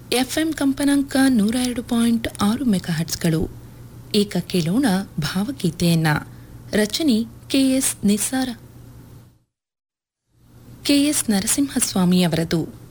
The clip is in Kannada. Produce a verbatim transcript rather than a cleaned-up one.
ಎಫ್ಎಂ ಕಂಪನಾಂಕ ನೂರ ಎರಡು ಪಾಯಿಂಟ್ ಆರು ಮೆಗಾಹರ್ಟ್ಸ್ಗಳು. ಈಗ ಕೇಳೋಣ ಭಾವಗೀತೆಯನ್ನ. ರಚನೆ ಕೆಎಸ್ ನಿಸಾರ ಕೆಎಸ್ ನರಸಿಂಹಸ್ವಾಮಿಯವರದು.